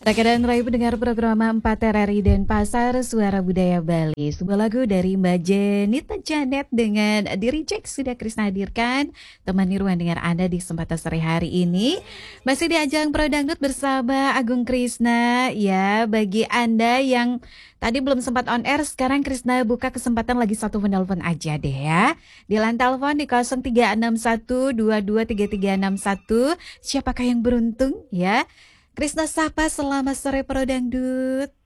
Dan Rai pendengar program 4 RRI Denpasar Suara Budaya Bali. Sebuah lagu dari Mbak Jenita Janet dengan The Reject sudah Krisna hadirkan. Temani ruang dengar Anda di kesempatan sore hari ini. Masih di ajang Pro Dangdut bersama Agung Krisna. Ya, bagi Anda yang tadi belum sempat on air, sekarang Krisna buka kesempatan lagi satu penelpon aja deh ya. Di line telepon di 0361223361. Siapakah yang beruntung ya? Krisna Sapa, selamat sore Pro Dangdut.